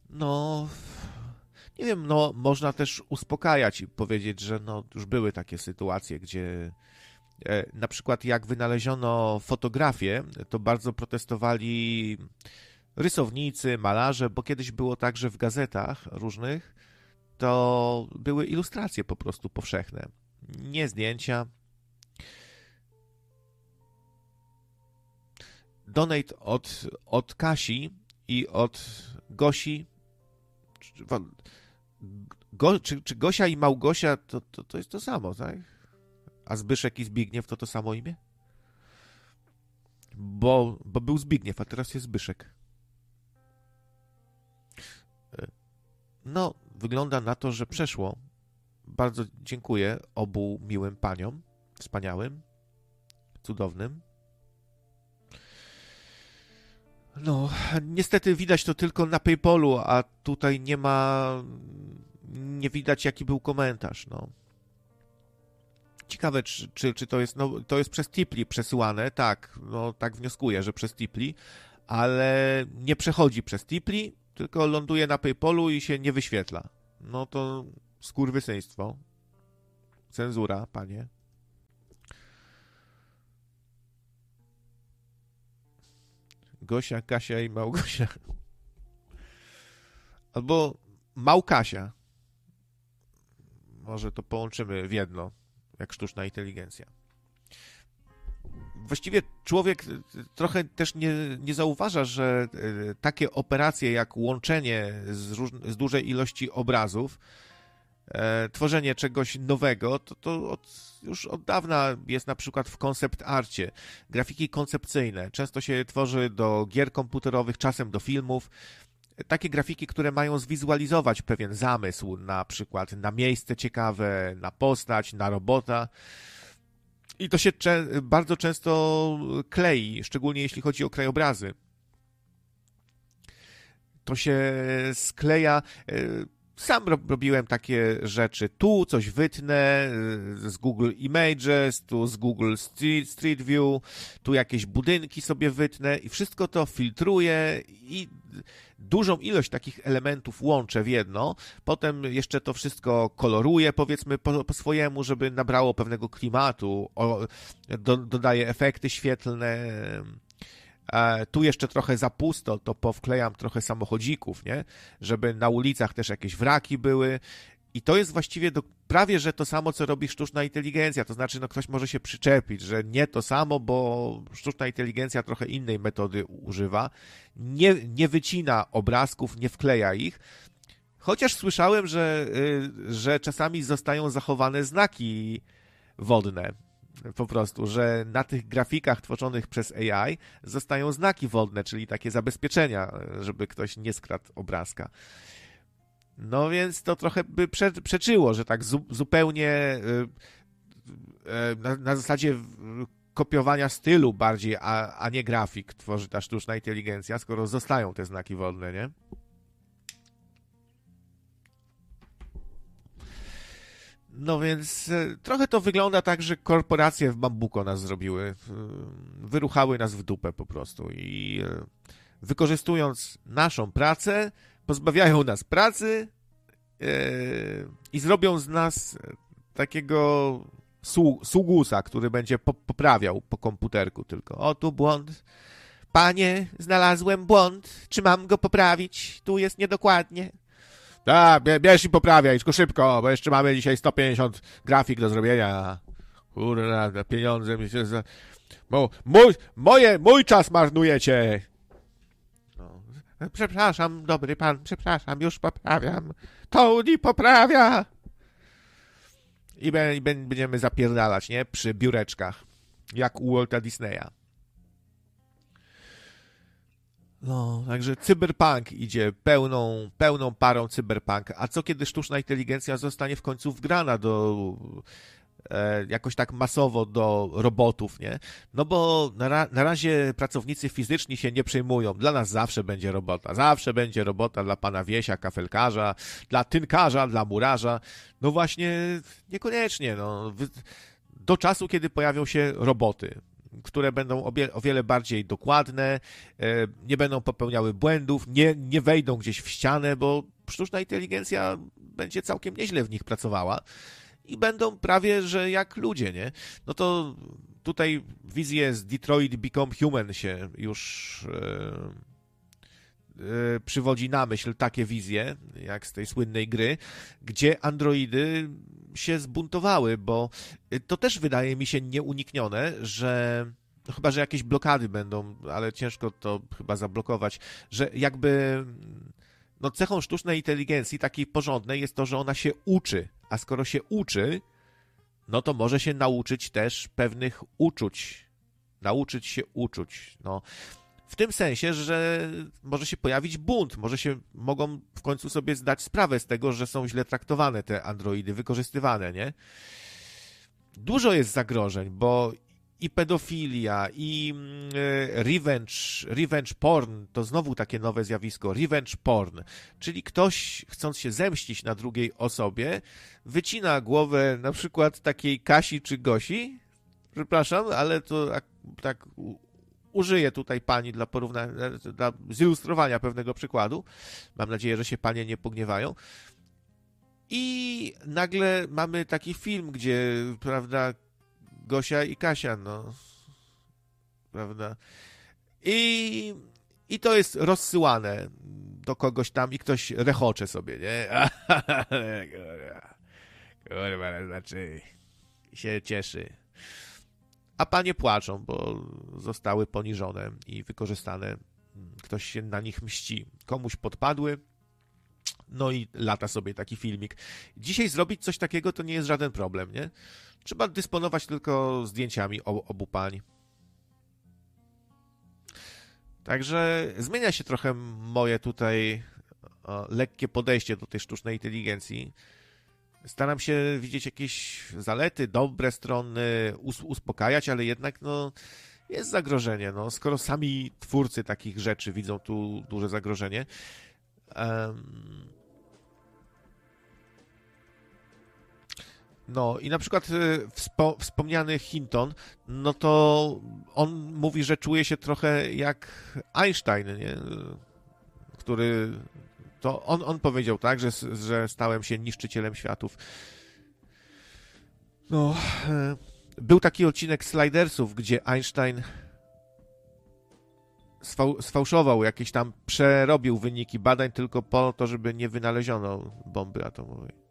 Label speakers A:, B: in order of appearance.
A: No, nie wiem, no można też uspokajać i powiedzieć, że no już były takie sytuacje, gdzie na przykład jak wynaleziono fotografię, to bardzo protestowali rysownicy, malarze, bo kiedyś było tak, że w gazetach różnych to były ilustracje po prostu powszechne. Nie zdjęcia. Donate od Kasi i od Gosi. Czy Gosia i Małgosia to jest to samo, tak? A Zbyszek i Zbigniew to samo imię? Bo był Zbigniew, a teraz jest Zbyszek. No, wygląda na to, że przeszło. Bardzo dziękuję obu miłym paniom. Wspaniałym. Cudownym. No, niestety widać to tylko na PayPalu, a tutaj nie widać jaki był komentarz, no. Ciekawe, czy to jest, no to jest przez Tipli przesyłane, tak, no tak wnioskuję, że przez Tipli, ale nie przechodzi przez Tipli, tylko ląduje na PayPalu i się nie wyświetla. No to skurwysyństwo. Cenzura, panie. Gosia, Kasia i Małgosia. Albo Małkasia. Może to połączymy w jedno, jak sztuczna inteligencja. Właściwie człowiek trochę też nie zauważa, że takie operacje jak łączenie z dużej ilości obrazów, tworzenie czegoś nowego, to już od dawna jest na przykład w concept arcie. Grafiki koncepcyjne często się tworzy do gier komputerowych, czasem do filmów. Takie grafiki, które mają zwizualizować pewien zamysł, na przykład na miejsce ciekawe, na postać, na robota. I to się bardzo często klei, szczególnie jeśli chodzi o krajobrazy. To się skleja. Sam robiłem takie rzeczy. Tu coś wytnę z Google Images, tu z Google Street View, tu jakieś budynki sobie wytnę i wszystko to filtruję i dużą ilość takich elementów łączę w jedno. Potem jeszcze to wszystko koloruję, powiedzmy po swojemu, żeby nabrało pewnego klimatu. Dodaję efekty świetlne. Tu jeszcze trochę za pusto, to powklejam trochę samochodzików, nie? Żeby na ulicach też jakieś wraki były. I to jest właściwie prawie, że to samo, co robi sztuczna inteligencja. To znaczy, no ktoś może się przyczepić, że nie to samo, bo sztuczna inteligencja trochę innej metody używa. Nie wycina obrazków, nie wkleja ich. Chociaż słyszałem, że czasami zostają zachowane znaki wodne. Po prostu, że na tych grafikach tworzonych przez AI zostają znaki wodne, czyli takie zabezpieczenia, żeby ktoś nie skradł obrazka. No więc to trochę by przeczyło, że tak zupełnie na zasadzie kopiowania stylu bardziej, a nie grafik tworzy ta sztuczna inteligencja, skoro zostają te znaki wodne, nie? No więc trochę to wygląda tak, że korporacje w bambuko nas zrobiły. Wyruchały nas w dupę po prostu i wykorzystując naszą pracę, pozbawiają nas pracy i zrobią z nas takiego sługusa, który będzie poprawiał po komputerku tylko. O, tu błąd. Panie, znalazłem błąd. Czy mam go poprawić? Tu jest niedokładnie. Tak, bierz i poprawiaj, tylko szybko, bo jeszcze mamy dzisiaj 150 grafik do zrobienia. Kurwa, pieniądze mi się mój czas marnujecie. No. Przepraszam, dobry pan, przepraszam, już poprawiam. Tony poprawia. I będziemy zapierdalać, nie? Przy biureczkach. Jak u Walta Disneya. No, także cyberpunk idzie pełną parą cyberpunk. A co kiedy sztuczna inteligencja zostanie w końcu wgrana jakoś tak masowo do robotów, nie? No bo na razie pracownicy fizyczni się nie przejmują. Dla nas zawsze będzie robota. Zawsze będzie robota dla pana Wiesia, kafelkarza, dla tynkarza, dla murarza. No właśnie, niekoniecznie, no. Do czasu, kiedy pojawią się roboty. które będą o wiele bardziej dokładne, nie będą popełniały błędów, nie wejdą gdzieś w ścianę, bo sztuczna inteligencja będzie całkiem nieźle w nich pracowała i będą prawie, że jak ludzie, nie? No to tutaj wizje z Detroit Become Human się już przywodzi na myśl takie wizje, jak z tej słynnej gry, gdzie androidy się zbuntowały, bo to też wydaje mi się nieuniknione, że no chyba, że jakieś blokady będą, ale ciężko to chyba zablokować, że jakby no cechą sztucznej inteligencji takiej porządnej jest to, że ona się uczy, a skoro się uczy, no to może się nauczyć też pewnych uczuć. Nauczyć się uczuć. No, w tym sensie, że może się pojawić bunt, mogą w końcu sobie zdać sprawę z tego, że są źle traktowane te androidy, wykorzystywane, nie? Dużo jest zagrożeń, bo i pedofilia, i revenge porn, to znowu takie nowe zjawisko, revenge porn, czyli ktoś, chcąc się zemścić na drugiej osobie, wycina głowę na przykład takiej Kasi czy Gosi, przepraszam, ale to tak użyję tutaj pani dla porównania, dla zilustrowania pewnego przykładu. Mam nadzieję, że się panie nie pogniewają. I nagle mamy taki film, gdzie, prawda, Gosia i Kasia, no, prawda, i to jest rozsyłane do kogoś tam i ktoś rechocze sobie, nie? Kurwa, znaczy się cieszy. A panie płaczą, bo zostały poniżone i wykorzystane. Ktoś się na nich mści. Komuś podpadły, no i lata sobie taki filmik. Dzisiaj zrobić coś takiego to nie jest żaden problem, nie? Trzeba dysponować tylko zdjęciami obu pań. Także zmienia się trochę moje tutaj lekkie podejście do tej sztucznej inteligencji. Staram się widzieć jakieś zalety, dobre strony, uspokajać, ale jednak no, jest zagrożenie. No, skoro sami twórcy takich rzeczy widzą tu duże zagrożenie. No i na przykład wspomniany Hinton, no to on mówi, że czuje się trochę jak Einstein, nie? Który... To on powiedział tak, że stałem się niszczycielem światów. No, był taki odcinek Slidersów, gdzie Einstein sfałszował jakieś tam, przerobił wyniki badań tylko po to, żeby nie wynaleziono bomby atomowej.